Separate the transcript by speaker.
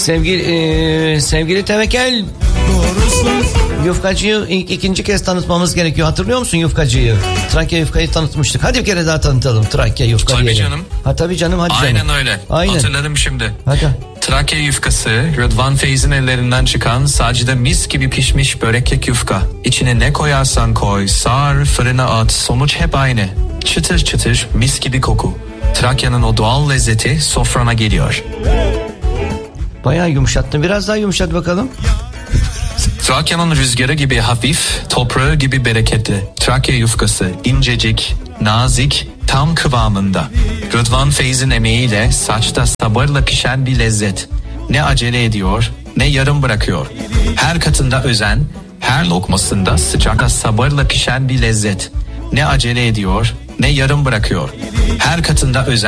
Speaker 1: Sevgili Tevekel, Yufkacı'yı ikinci kez tanıtmamız gerekiyor. Hatırlıyor musun Yufkacı'yı? Trakya Yufka'yı tanıtmıştık. Hadi bir kere daha tanıtalım Trakya Yufka'yı.
Speaker 2: Tabii canım.
Speaker 1: Tabii canım, hadi
Speaker 2: Aynen
Speaker 1: canım.
Speaker 2: Öyle.
Speaker 1: Aynen.
Speaker 2: Hatırladım şimdi.
Speaker 1: Hadi.
Speaker 2: Trakya yufkası, Rıdvan Feyz'in ellerinden çıkan sadece mis gibi pişmiş böreklik yufka. İçine ne koyarsan koy, sar, fırına at, sonuç hep aynı. Çıtır çıtır, mis gibi koku. Trakya'nın o doğal lezzeti sofrana geliyor.
Speaker 1: Bayağı yumuşattın. Biraz daha yumuşat bakalım.
Speaker 2: Trakya'nın rüzgarı gibi hafif, toprağı gibi bereketli. Trakya yufkası incecik, nazik, tam kıvamında. Rıdvan Feyz'in emeğiyle saçta sabırla pişen bir lezzet. Ne acele ediyor, ne yarım bırakıyor. Her katında özen, her lokmasında sıcakta sabırla pişen bir lezzet. Ne acele ediyor, ne yarım bırakıyor. Her katında özen.